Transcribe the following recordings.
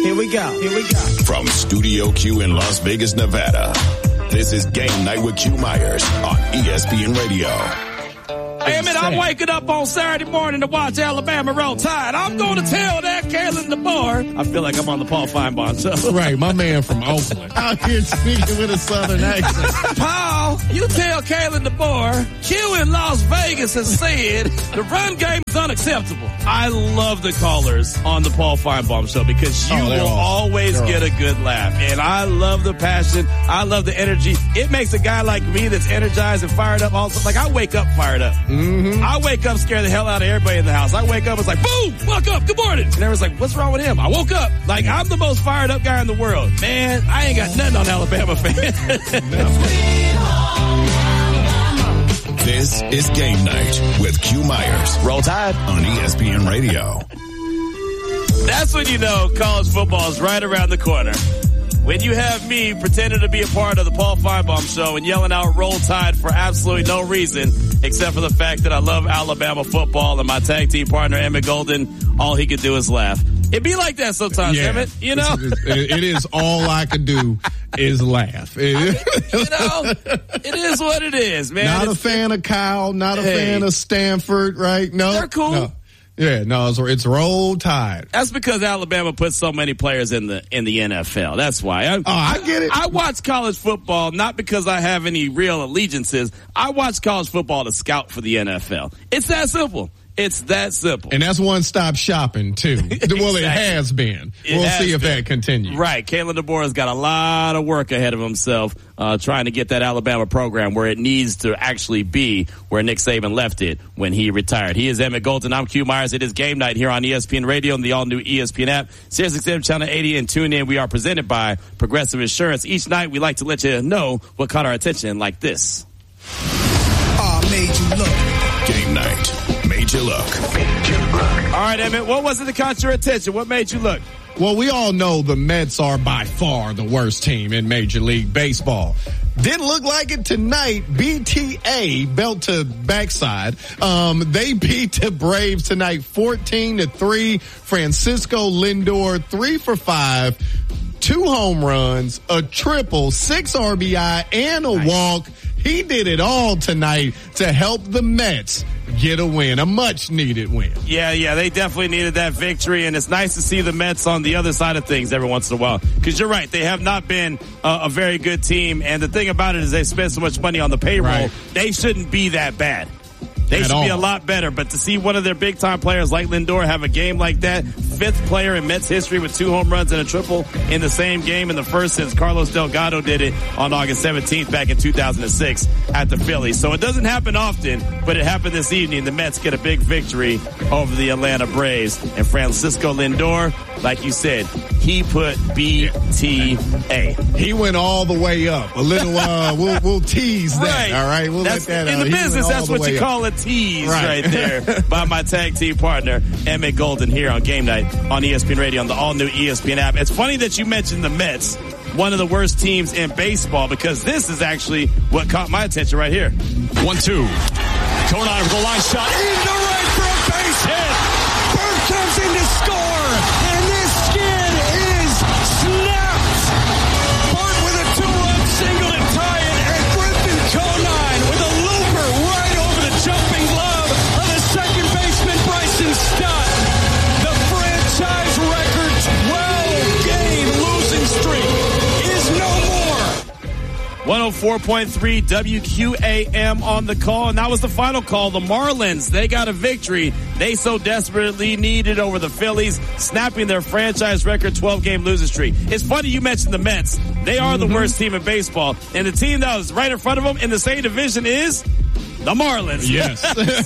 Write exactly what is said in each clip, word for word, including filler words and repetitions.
Here we go. Here we go. From Studio Q in Las Vegas, Nevada, this is Game Night with Q Myers on E S P N Radio. Hey, man, I'm waking up on Saturday morning to watch Alabama Roll Tide. I'm going to tell that Kalen DeBoer. I feel like I'm on the Paul Feinbaum show. Right, my man from Oakland. Out here speaking with a southern accent. Paul, you tell Kalen DeBoer, Q in Las Vegas has said the run game is unacceptable. I love the callers on the Paul Feinbaum show because you oh, will awesome. always they're get awesome. a good laugh. And I love the passion. I love the energy. It makes a guy like me that's energized and fired up also. Like, I wake up fired up. Mm-hmm. I wake up, scare the hell out of everybody in the house. I wake up, it's like, boom, woke up, good morning. And everyone's like, what's wrong with him? I woke up. Like, I'm the most fired up guy in the world. Man, I ain't got nothing on Alabama fans. This is Game Night with Q Myers. Roll Tide on E S P N Radio. That's when you know college football is right around the corner. When you have me pretending to be a part of the Paul Feinbaum show and yelling out Roll Tide for absolutely no reason, except for the fact that I love Alabama football and my tag team partner, Emmett Golden, all he could do is laugh. It be like that sometimes, yeah. Emmett, you know? It's, it's, it is all I can do is laugh. It, I mean, you know, it is what it is, man. Not it's, a fan of Kyle, not a hey, fan of Stanford, right? No. They're cool. No. Yeah, no, it's, it's Roll Tide. That's because Alabama puts so many players in the in the N F L. That's why. I, oh, I get it. I, I watch college football not because I have any real allegiances. I watch college football to scout for the N F L. It's that simple. It's that simple. And that's one-stop shopping, too. Exactly. Well, it has been. It we'll has see if been. that continues. Right. Kalen DeBoer has got a lot of work ahead of himself uh, trying to get that Alabama program where it needs to actually be, where Nick Saban left it when he retired. He is Emmett Golden. I'm Q Myers. It is Game Night here on E S P N Radio and the all-new E S P N app. Sirius X M Channel eighty and tune in. We are presented by Progressive Insurance. Each night we like to let you know what caught our attention like this. Oh, made you look. Game Night. Made you look. Made you look. All right, Emmett, what was it that caught your attention? What made you look? Well, we all know the Mets are by far the worst team in Major League Baseball. Didn't look like it tonight. B T A, belt to backside. Um, they beat the Braves tonight fourteen to three. Francisco Lindor, three for five, two home runs, a triple, six R B I, and a nice walk. He did it all tonight to help the Mets get a win, a much-needed win. Yeah, yeah, they definitely needed that victory, and it's nice to see the Mets on the other side of things every once in a while. Because you're right, they have not been uh, a very good team, and the thing about it is they spend so much money on the payroll, right. They shouldn't be that bad. They At should all. be a lot better, but to see one of their big-time players like Lindor have a game like that, fifth player in Mets history with two home runs and a triple in the same game, in the first since Carlos Delgado did it on August seventeenth back in two thousand six at the Phillies. So it doesn't happen often, but it happened this evening. The Mets get a big victory over the Atlanta Braves. And Francisco Lindor, like you said, he put B T A. He went all the way up. A little, uh, we'll, we'll tease that, right. all right? We'll that's, let that in out. the He business, that's what you up. call a tease right, right there by my tag team partner, Emmett Golden, here on Game Night on E S P N Radio on the all-new E S P N app. It's funny that you mentioned the Mets, one of the worst teams in baseball, because this is actually what caught my attention right here. one two. Conine with a line shot into right for a base hit. Bird comes in to score, and this skid is snapped. Bart with a two-run single to tie it, and Griffin Conine with a looper right over the jumping glove of the second baseman Bryson Stott. The franchise record twelve-game losing streak is no more. one oh four point three W Q A M on the call, and that was the final call. The Marlins, they got a victory they so desperately needed over the Phillies, snapping their franchise record twelve-game losing streak. It's funny you mentioned the Mets. They are the mm-hmm. worst team in baseball, and the team that was right in front of them in the same division is the Marlins. Yes.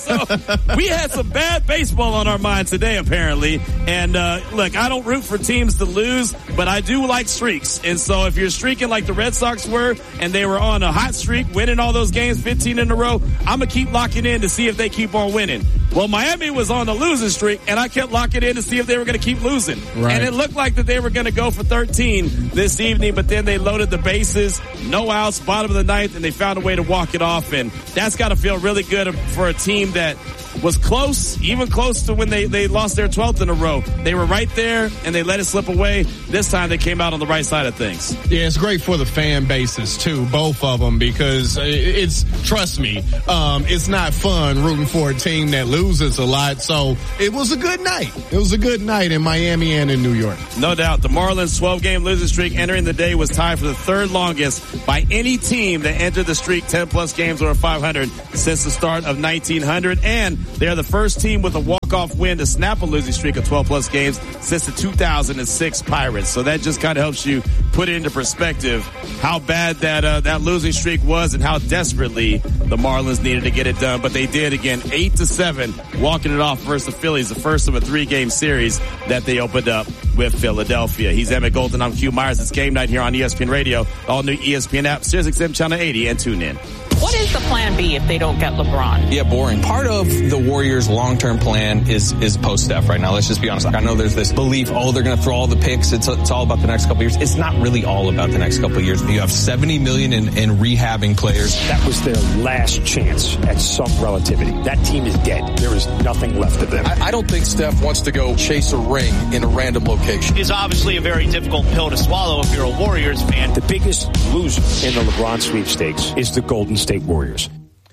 So we had some bad baseball on our mind today, apparently. And, uh, look, I don't root for teams to lose, but I do like streaks. And so if you're streaking like the Red Sox were, and they were on a hot streak, winning all those games, fifteen in a row, I'm going to keep locking in to see if they keep on winning. Well, Miami was on a losing streak, and I kept locking in to see if they were going to keep losing. Right. And it looked like that they were going to go for thirteen this evening, but then they loaded the bases, no outs, bottom of the ninth, and they found a way to walk it off. And that's got to feel really good for a team that was close, even close to when they, they lost their twelfth in a row. They were right there, and they let it slip away. This time they came out on the right side of things. Yeah, it's great for the fan bases, too, both of them, because it's, trust me, um, it's not fun rooting for a team that loses a lot. So it was a good night. It was a good night in Miami and in New York. No doubt. The Marlins' twelve-game losing streak entering the day was tied for the third longest by any team that entered the streak ten-plus games over five hundred since the start of nineteen hundred. And they're the first team with a walk-off win to snap a losing streak of twelve-plus games since the two thousand six Pirates. So that just kind of helps you put it into perspective how bad that uh, that losing streak was and how desperately the Marlins needed to get it done. But they did again, eight to seven, walking it off versus the Phillies, the first of a three-game series that they opened up with Philadelphia. He's Emmett Golden. I'm Q Myers. It's game night here on E S P N Radio, all new E S P N app, SiriusXM Channel eighty, and tune in. What is the plan B if they don't get LeBron? Yeah, boring. Part of the Warriors' long-term plan is is post-Steph right now. Let's just be honest. I know there's this belief, oh, they're going to throw all the picks. It's it's all about the next couple of years. It's not really all about the next couple of years. You have seventy million dollars in, in rehabbing players. That was their last chance at some relativity. That team is dead. There is nothing left of them. I, I don't think Steph wants to go chase a ring in a random location. It's obviously a very difficult pill to swallow if you're a Warriors fan. The biggest loser in the LeBron sweepstakes is the Golden State Warriors.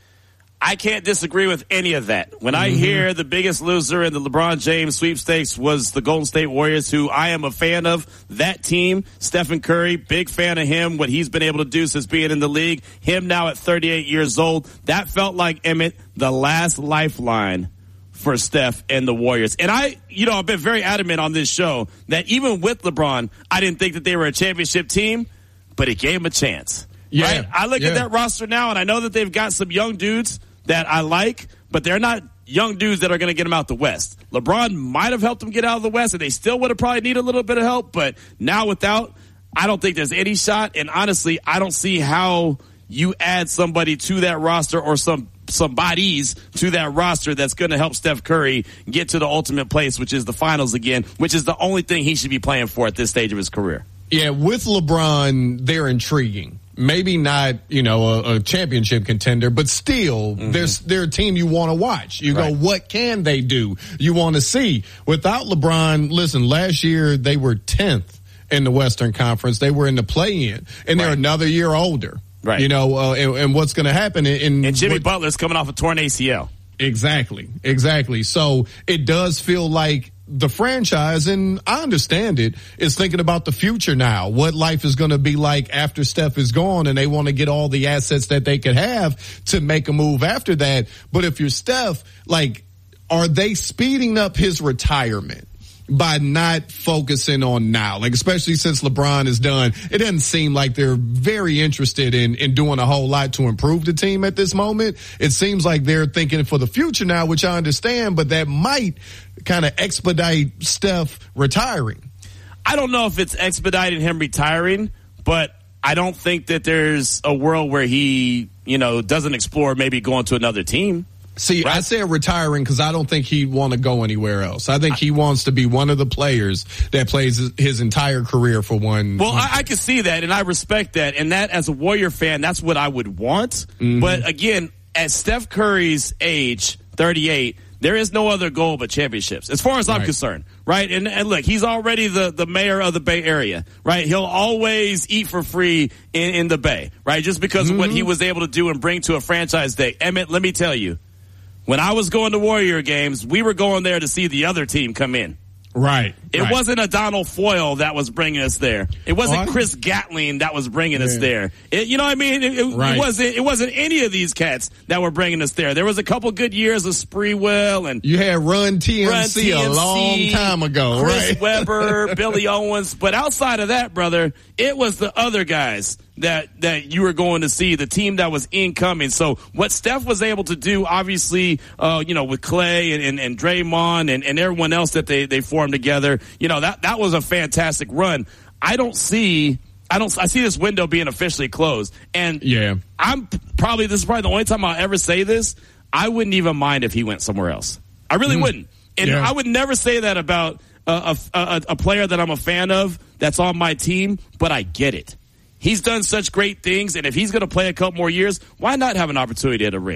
I can't disagree with any of that. When I mm-hmm. hear the biggest loser in the LeBron James sweepstakes was the Golden State Warriors, who I am a fan of, that team, Stephen Curry, big fan of him, what he's been able to do since being in the league, him now at thirty-eight years old, that felt like, Emmett, the last lifeline for Steph and the Warriors. And I, you know, I've been very adamant on this show that even with LeBron, I didn't think that they were a championship team, but it gave them a chance. Yeah, right? I look yeah. at that roster now, and I know that they've got some young dudes that I like, but they're not young dudes that are going to get them out the West. LeBron might have helped them get out of the West, and they still would have probably needed a little bit of help, but now without, I don't think there's any shot, and honestly, I don't see how you add somebody to that roster or some some bodies to that roster that's going to help Steph Curry get to the ultimate place, which is the finals again, which is the only thing he should be playing for at this stage of his career. Yeah, with LeBron, they're intriguing. Maybe not, you know, a, a championship contender, but still, mm-hmm. there's, they're a team you want to watch. You right. go, what can they do? You want to see. Without LeBron, listen, last year they were tenth in the Western Conference. They were in the play-in, and they're right. another year older. Right. You know, uh, and, and what's going to happen in, in and Jimmy what, Butler's coming off a torn A C L. Exactly. Exactly. So it does feel like the franchise, and I understand it, is thinking about the future now, what life is going to be like after Steph is gone, and they want to get all the assets that they could have to make a move after that. But if you're Steph, like, are they speeding up his retirement by not focusing on now? Like, especially since LeBron is done, it doesn't seem like they're very interested in, in doing a whole lot to improve the team at this moment. It seems like they're thinking for the future now, which I understand, but that might kind of expedite Steph retiring. I don't know if it's expediting him retiring, but I don't think that there's a world where he, you know, doesn't explore maybe going to another team. See, right? I said retiring because I don't think he'd want to go anywhere else. I think he wants to be one of the players that plays his entire career for one. Well, one. I, I can see that, and I respect that. And that, as a Warrior fan, that's what I would want. Mm-hmm. But again, at Steph Curry's age, thirty-eight, there is no other goal but championships, as far as I'm right. concerned, right? And, and look, he's already the, the mayor of the Bay Area, right? He'll always eat for free in, in the Bay, right? Just because mm-hmm. of what he was able to do and bring to a franchise day. Emmett, let me tell you, when I was going to Warrior games, we were going there to see the other team come in. Right. It right. wasn't a Donald Foyle that was bringing us there. It wasn't oh, Chris Gatling that was bringing yeah. us there. It, you know what I mean? It, it, right. it wasn't. It wasn't any of these cats that were bringing us there. There was a couple good years of Sprewell and you had Run T M C, Run T M C a long time ago, Chris right? Webber, Billy Owens. But outside of that, brother, it was the other guys that that you were going to see, the team that was incoming. So what Steph was able to do, obviously, uh, you know, with Clay and, and, and Draymond and, and everyone else that they, they formed together, you know, that, that was a fantastic run. I don't see, I don't, I see this window being officially closed. And yeah, I'm probably, this is probably the only time I'll ever say this. I wouldn't even mind if he went somewhere else. I really mm. wouldn't. And yeah. I would never say that about a, a, a player that I'm a fan of that's on my team, but I get it. He's done such great things, and if he's going to play a couple more years, why not have an opportunity at a ring?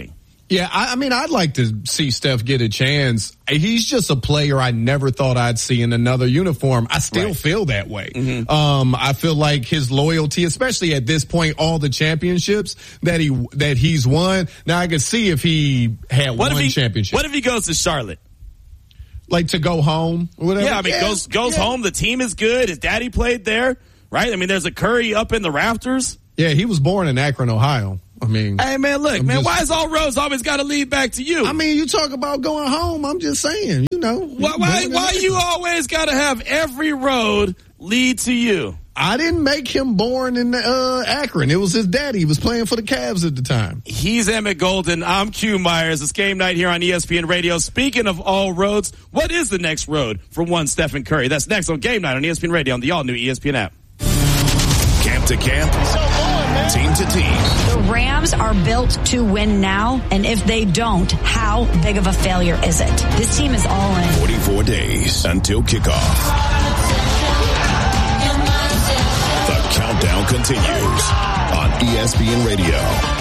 Yeah, I, I mean, I'd like to see Steph get a chance. He's just a player I never thought I'd see in another uniform. I still right. feel that way. Mm-hmm. Um, I feel like his loyalty, especially at this point, all the championships that he that he's won. Now I could see if he had what one if he, championship. What if he goes to Charlotte? Like to go home or whatever? Yeah, I mean, yeah, goes goes yeah. home. The team is good. His daddy played there, right? I mean, there's a Curry up in the rafters. Yeah, he was born in Akron, Ohio. I mean, hey man, look, I'm man, just, why is all roads always got to lead back to you? I mean, you talk about going home. I'm just saying, you know, why why, why you always got to have every road lead to you? I didn't make him born in uh, Akron. It was his daddy. He was playing for the Cavs at the time. He's Emmett Golden. I'm Q Myers. It's game night here on E S P N Radio. Speaking of all roads, what is the next road for one Stephen Curry? That's next on Game Night on E S P N Radio on the all-new E S P N app. Camp to camp, so on, team to team. The Rams are built to win now, and if they don't, how big of a failure is it? This team is all in. forty-four days until kickoff. The countdown continues on E S P N Radio.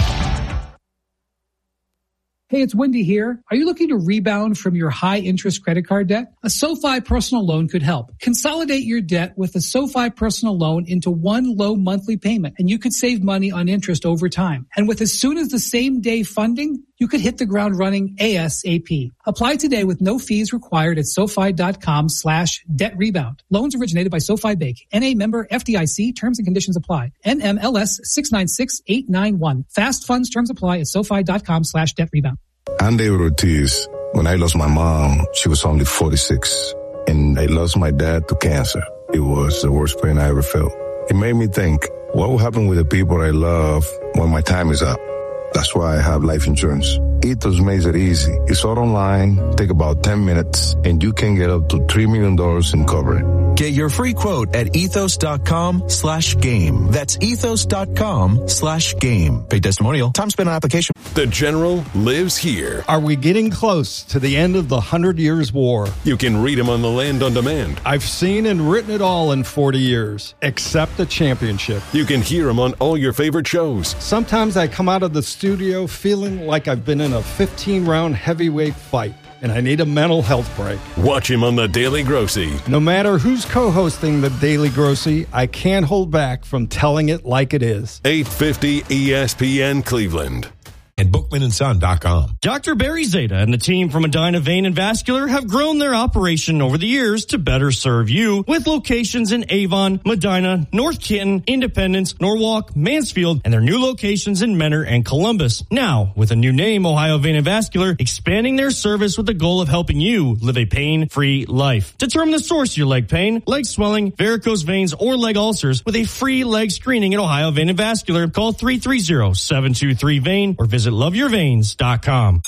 Hey, it's Wendy here. Are you looking to rebound from your high-interest credit card debt? A SoFi personal loan could help. Consolidate your debt with a SoFi personal loan into one low monthly payment, and you could save money on interest over time. And with as soon as the same day funding, you could hit the ground running ASAP. Apply today with no fees required at SoFi.com slash debt rebound. Loans originated by SoFi Bank. N A member F D I C. Terms and conditions apply. N M L S six nine six eight nine one. Fast funds terms apply at SoFi.com slash debt rebound. I'm David Ortiz. When I lost my mom, she was only forty-six. And I lost my dad to cancer. It was the worst pain I ever felt. It made me think, what will happen with the people I love when my time is up? That's why I have life insurance. Ethos makes it easy. It's all online, take about ten minutes, and you can get up to three million dollars in coverage. Get your free quote at ethos.com slash game. That's ethos.com slash game. Pay testimonial. Time spent on application. The General lives here. Are we getting close to the end of the Hundred Years' War? You can read him on the Land on Demand. I've seen and written it all in forty years, except the championship. You can hear him on all your favorite shows. Sometimes I come out of the studio feeling like I've been in a fifteen-round heavyweight fight, and I need a mental health break. Watch him on The Daily Grossy. No matter who's co-hosting The Daily Grossy, I can't hold back from telling it like it is. eight fifty E S P N Cleveland. And bookman and son dot com. Doctor Barry Zeta and the team from Medina Vein and Vascular have grown their operation over the years to better serve you with locations in Avon, Medina, North Canton, Independence, Norwalk, Mansfield, and their new locations in Mentor and Columbus. Now, with a new name, Ohio Vein and Vascular, expanding their service with the goal of helping you live a pain-free life. Determine the source of your leg pain, leg swelling, varicose veins, or leg ulcers with a free leg screening at Ohio Vein and Vascular. Call three three zero, seven two three, V E I N or visit love your veins dot com.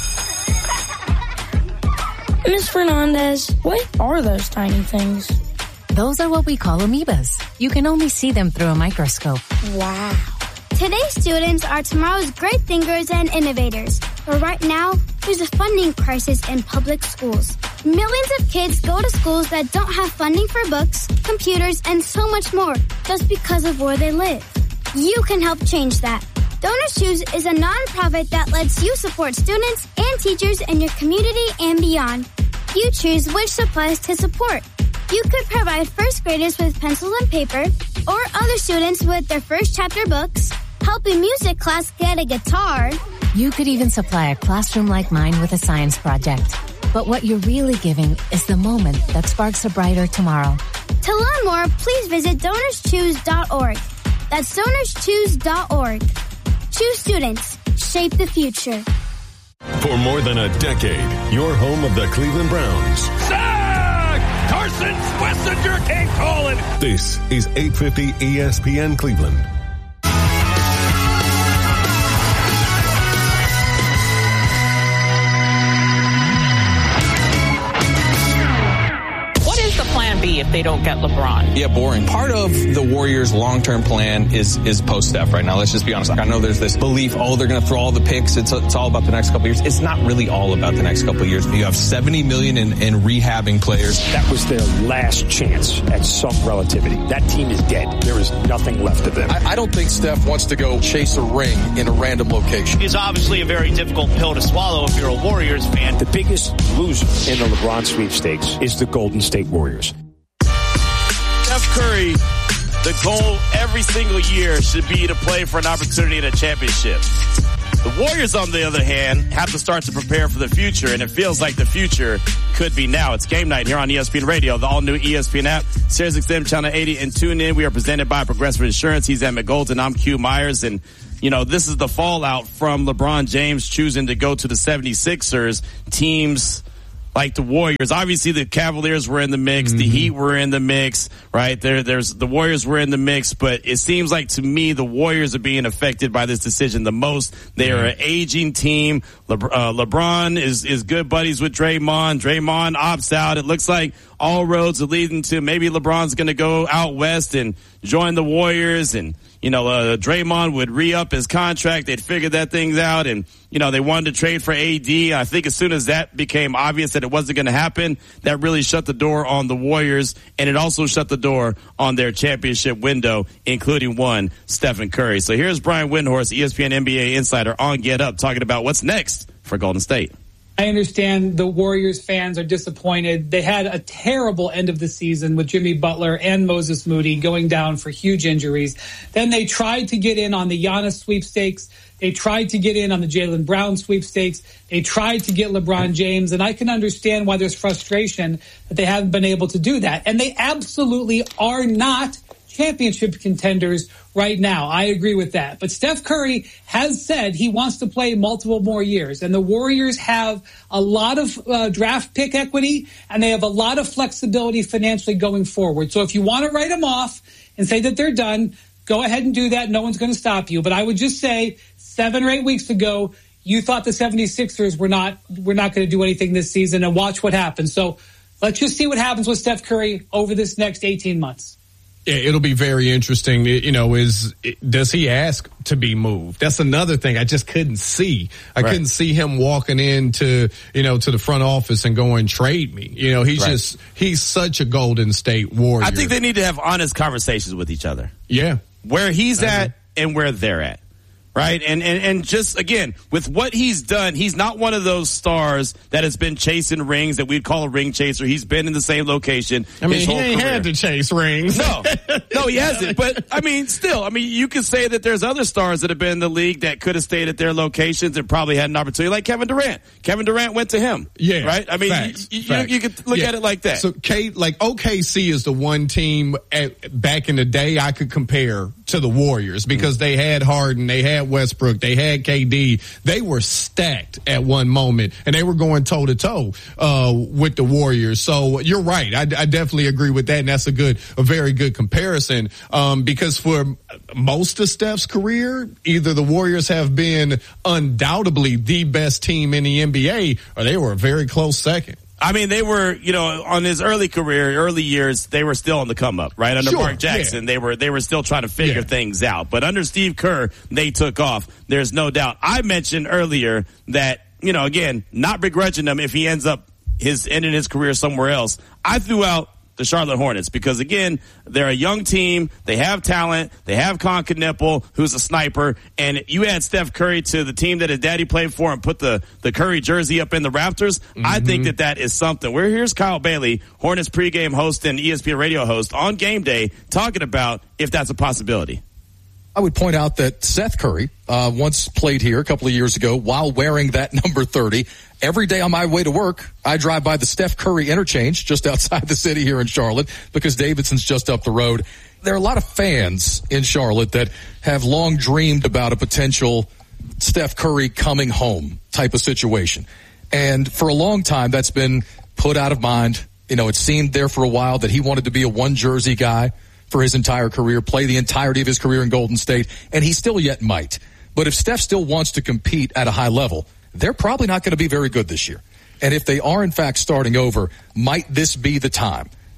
Miz Fernandez, what are those tiny things? Those are what we call amoebas. You can only see them through a microscope. Wow. Today's students are tomorrow's great thinkers and innovators. But right now, there's a funding crisis in public schools. Millions of kids go to schools that don't have funding for books, computers, and so much more just because of where they live. You can help change that. Donors Choose is a nonprofit that lets you support students and teachers in your community and beyond. You choose which supplies to support. You could provide first graders with pencils and paper, or other students with their first chapter books, help a music class get a guitar. You could even supply a classroom like mine with a science project. But what you're really giving is the moment that sparks a brighter tomorrow. To learn more, please visit donors choose dot org. That's donors choose dot org. Choose students. Shape the future. For more than a decade, your home of the Cleveland Browns. Sack! Carson Schlesinger can't call it. This is eight fifty E S P N Cleveland. What is the plan plan B if they don't get LeBron? Yeah, boring. Part of the Warriors' long-term plan is is post-Steph right now. Let's just be honest. I know there's this belief, oh, they're going to throw all the picks. It's it's all about the next couple of years. It's not really all about the next couple of years. You have seventy million dollars in, in rehabbing players. That was their last chance at some relativity. That team is dead. There is nothing left of them. I, I don't think Steph wants to go chase a ring in a random location. It's obviously a very difficult pill to swallow if you're a Warriors fan. The biggest loser in the LeBron sweepstakes is the Golden State Warriors. Steph Curry, the goal every single year should be to play for an opportunity in a championship. The Warriors, on the other hand, have to start to prepare for the future, and it feels like the future could be now. It's game night here on E S P N Radio, the all-new E S P N app, Sirius X M Channel eighty, and tune in. We are presented by Progressive Insurance. He's Emmett Golden. I'm Q Myers, and you know, this is the fallout from LeBron James choosing to go to the seventy-sixers. Teams like the Warriors, obviously the Cavaliers were in the mix, mm-hmm. the Heat were in the mix, right? There, there's the Warriors were in the mix, but it seems like to me the Warriors are being affected by this decision the most. They are mm-hmm. an aging team. Le, uh, LeBron is is good buddies with Draymond. Draymond opts out. It looks like all roads are leading to maybe LeBron's going to go out west and join the Warriors, and you know, uh, Draymond would re-up his contract. They'd figure that things out, and you know, they wanted to trade for A D. I think as soon as that became obvious that it wasn't going to happen, that really shut the door on the Warriors, and it also shut the door on their championship window, including one, Stephen Curry. So here's Brian Windhorst, E S P N N B A insider, on Get Up, talking about what's next for Golden State. I understand the Warriors fans are disappointed. They had a terrible end of the season with Jimmy Butler and Moses Moody going down for huge injuries. Then they tried to get in on the Giannis sweepstakes. They tried to get in on the Jaylen Brown sweepstakes. They tried to get LeBron James, and I can understand why there's frustration that they haven't been able to do that. And they absolutely are not championship contenders right now. I agree with that. But Steph Curry has said he wants to play multiple more years. And the Warriors have a lot of uh, draft pick equity, and they have a lot of flexibility financially going forward. So if you want to write them off and say that they're done, go ahead and do that. No one's going to stop you. But I would just say seven or eight weeks ago, you thought the seventy-sixers were not, were not going to do anything this season, and watch what happens. So let's just see what happens with Steph Curry over this next eighteen months. It'll be very interesting. You know, is does he ask to be moved? That's another thing I just couldn't see. I right. couldn't see him walking into, you know, to the front office and going, trade me. You know, he's right. just, he's such a Golden State Warrior. I think they need to have honest conversations with each other. Yeah. Where he's I at agree. and where they're at. Right. And, and, and just again, with what he's done, he's not one of those stars that has been chasing rings that we'd call a ring chaser. He's been in the same location. I mean, his he whole ain't career. had to chase rings. No, no, he hasn't. But I mean, still, I mean, you could say that there's other stars that have been in the league that could have stayed at their locations and probably had an opportunity, like Kevin Durant. Kevin Durant went to him. Yeah. Right. I mean, facts, you, facts. you, you could look yeah. at it like that. So, Kate, like O K C is the one team at, back in the day I could compare to the Warriors because mm-hmm. they had Harden, they had Westbrook, they had K D. They were stacked at one moment, and they were going toe to toe uh with the Warriors. So you're right. I, I definitely agree with that, and that's a good, a very good comparison. Um, because for most of Steph's career, either the Warriors have been undoubtedly the best team in the N B A, or they were a very close second. I mean, they were, you know, on his early career, early years, they were still on the come up, right? Under sure, Mark Jackson, yeah. they were, they were still trying to figure yeah. things out. But under Steve Kerr, they took off. There's no doubt. I mentioned earlier that, you know, again, not begrudging him if he ends up his ending his career somewhere else. I threw out the Charlotte Hornets because, again, they're a young team. They have talent. They have Concacaf, who's a sniper. And you add Steph Curry to the team that his daddy played for and put the, the Curry jersey up in the rafters. Mm-hmm. I think that that is something. We're here's Kyle Bailey, Hornets pregame host and E S P N radio host on Game Day, talking about if that's a possibility. I would point out that Seth Curry uh, once played here a couple of years ago while wearing that number thirty. Every day on my way to work, I drive by the Steph Curry interchange just outside the city here in Charlotte because Davidson's just up the road. There are a lot of fans in Charlotte that have long dreamed about a potential Steph Curry coming home type of situation. And for a long time, that's been put out of mind. You know, it seemed there for a while that he wanted to be a one jersey guy for his entire career, play the entirety of his career in Golden State, and he still yet might. But if Steph still wants to compete at a high level, they're probably not going to be very good this year. And if they are, in fact, starting over, might this be the time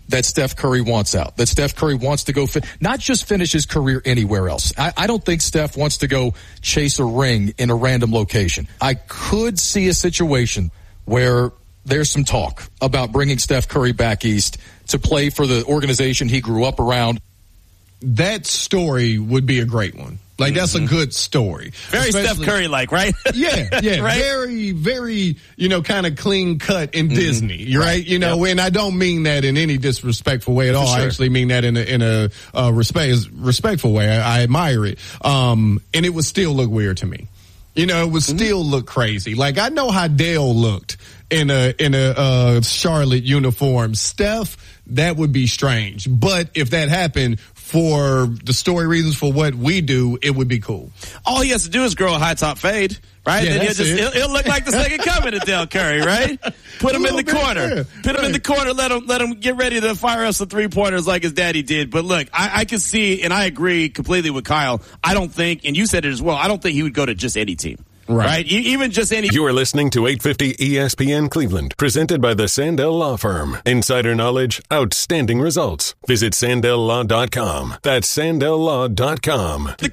that Steph Curry wants out, that Steph Curry wants to go, fi- not just finish his career anywhere else. I, I don't think Steph wants to go chase a ring in a random location. I could see a situation where there's some talk about bringing Steph Curry back east to play for the organization he grew up around. That story would be a great one. Like, that's a good story. Very Especially, Steph Curry-like, right? Yeah, yeah. Right? Very, very, you know, kind of clean cut in mm-hmm. Disney, right? right? You know, yep. And I don't mean that in any disrespectful way at all. Sure. I actually mean that in a, in a, uh, respect, respectful way. I, I admire it. Um, and it would still look weird to me. You know, it would mm-hmm. still look crazy. Like, I know how Dale looked in a, in a, uh, Charlotte uniform. Steph, that would be strange. But if that happened, for the story reasons for what we do, it would be cool. All he has to do is grow a high top fade, right? Yeah, and he'll, that's just, it. he'll, he'll look like the second coming of Dale Curry, right? Put him in the corner. Yeah. Put him right. in the corner. Let him let him get ready to fire us some three pointers like his daddy did. But look, I, I can see, and I agree completely with Kyle. I don't think, and you said it as well, I don't think he would go to just any team. Right. right. Even just any. You are listening to eight fifty E S P N Cleveland, presented by the Sandell Law Firm. Insider knowledge, outstanding results. Visit Sandell Law dot com. That's Sandell Law dot com.